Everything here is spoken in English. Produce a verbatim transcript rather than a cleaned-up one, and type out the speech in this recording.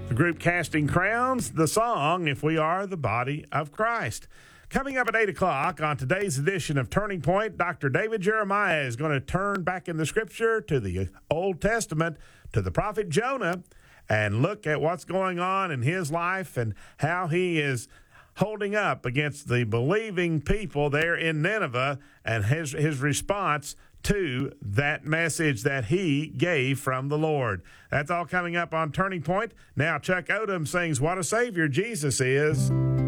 The group Casting Crowns, the song, If We Are the Body of Christ. Coming up at eight o'clock on today's edition of Turning Point, Doctor David Jeremiah is going to turn back in the Scripture to the Old Testament, to the prophet Jonah, and look at what's going on in his life and how he is holding up against the believing people there in Nineveh and his, his response to that message that he gave from the Lord. That's all coming up on Turning Point. Now Chuck Odom sings What a Savior Jesus Is.